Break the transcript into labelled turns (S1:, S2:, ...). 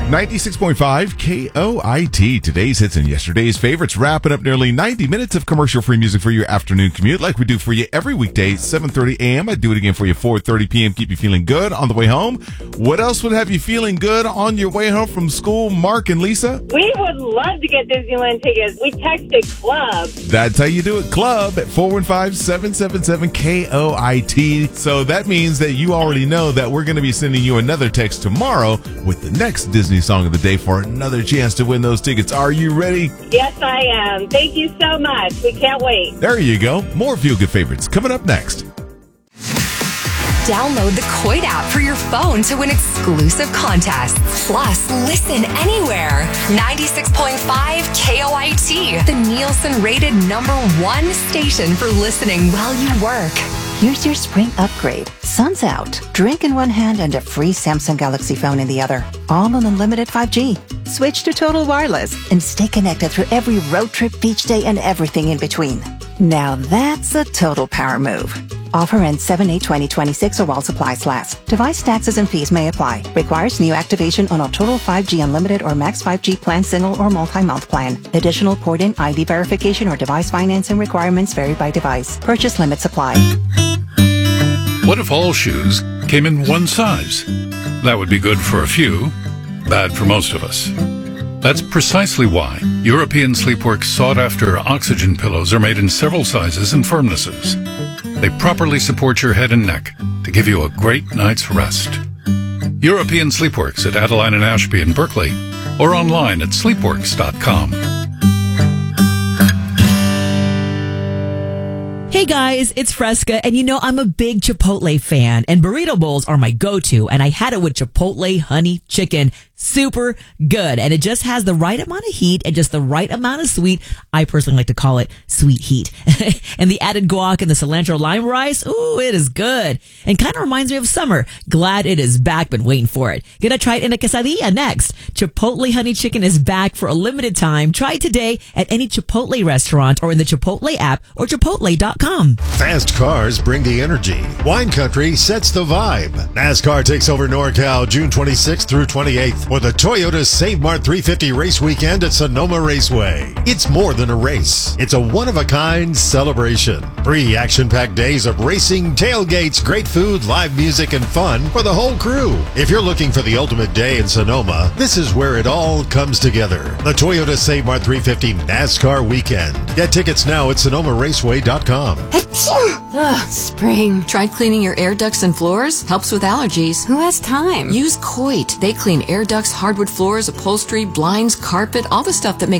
S1: 96.5 KOIT. Today's hits and yesterday's favorites, wrapping up nearly 90 minutes of commercial-free music for your afternoon commute like we do for you every weekday, 7:30 a.m. I do it again for you, 4:30 p.m. Keep you feeling good on the way home. What else would have you feeling good on your way home from school, Mark and Lisa?
S2: We would love to get Disneyland tickets. We texted club.
S1: That's how you do it. Club at 415-777-KOIT. So that means that you already know that we're going to be sending you another text tomorrow with the next Disney song of the day for another chance to win those tickets. Are you ready?
S2: Yes, I am. Thank you so much. We can't wait.
S1: There you go. More feel-good favorites coming up next.
S3: Download the Coit app for your phone to win exclusive contests. Plus, listen anywhere. 96.5 KOIT, the Nielsen-rated #1 station for listening while you work.
S4: Here's your spring upgrade. Sun's out. Drink in one hand and a free Samsung Galaxy phone in the other. All on unlimited 5G. Switch to Total Wireless and stay connected through every road trip, beach day, and everything in between. Now that's a total power move. Offer ends 7/8/2026 or while supplies last. Device taxes and fees may apply. Requires new activation on a Total 5G Unlimited or Max 5G plan, single or multi-month plan. Additional port-in ID verification or device financing requirements vary by device. Purchase limits apply.
S5: What if all shoes came in one size? That would be good for a few, bad for most of us. That's precisely why European Sleepworks sought-after oxygen pillows are made in several sizes and firmnesses. They properly support your head and neck to give you a great night's rest. European Sleepworks at Adeline and Ashby in Berkeley, or online at sleepworks.com.
S6: Hey guys, it's Fresca, and you know I'm a big Chipotle fan, and burrito bowls are my go-to, and I had it with Chipotle honey chicken. Super good, and it just has the right amount of heat and just the right amount of sweet. I personally like to call it sweet heat. And the added guac and the cilantro lime rice, ooh, it is good. And kind of reminds me of summer. Glad it is back, been waiting for it. Gonna try it in a quesadilla next. Chipotle honey chicken is back for a limited time. Try it today at any Chipotle restaurant or in the Chipotle app or chipotle.com.
S7: Fast cars bring the energy. Wine Country sets the vibe. NASCAR takes over NorCal June 26th through 28th for the Toyota Save Mart 350 Race Weekend at Sonoma Raceway. It's more than a race. It's a one-of-a-kind celebration. 3 action-packed days of racing, tailgates, great food, live music, and fun for the whole crew. If you're looking for the ultimate day in Sonoma, this is where it all comes together. The Toyota Save Mart 350 NASCAR Weekend. Get tickets now at sonomaraceway.com.
S8: Ugh, spring. Tried cleaning your air ducts and floors? Helps with allergies.
S4: Who has time?
S8: Use Coit. They clean air ducts, hardwood floors, upholstery, blinds, carpet, all the stuff that makes